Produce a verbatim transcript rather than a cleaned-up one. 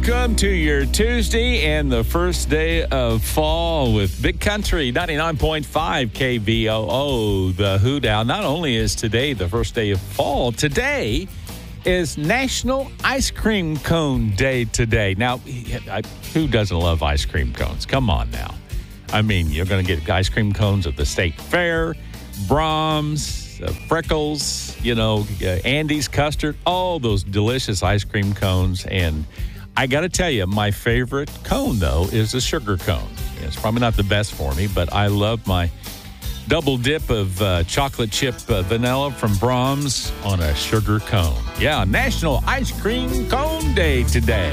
Welcome to your Tuesday and the first day of fall with Big Country ninety-nine point five K V O O, the Hoot Owl. Not only is today the first day of fall, today is National Ice Cream Cone Day today. Now, who doesn't love ice cream cones? Come on now. I mean, you're going to get ice cream cones at the State Fair, Brahms, uh, Freckles, you know, uh, Andy's Custard, all those delicious ice cream cones. And I got to tell you, my favorite cone, though, is a sugar cone. It's probably not the best for me, but I love my double dip of uh, chocolate chip uh, vanilla from Brahms on a sugar cone. Yeah, National Ice Cream Cone Day today.